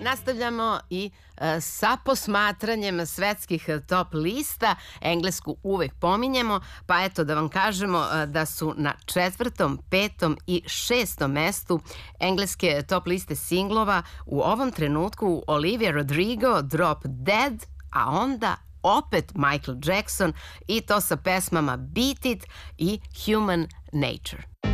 Nastavljamo i sa posmatranjem svetskih top lista. Englesku uvek pominjemo, pa eto da vam kažemo da su na 4., 5. i 6. mestu engleske top liste singlova u ovom trenutku Olivia Rodrigo, Drop Dead, a onda opet Michael Jackson i to sa pesmama Beat It i Human Nature.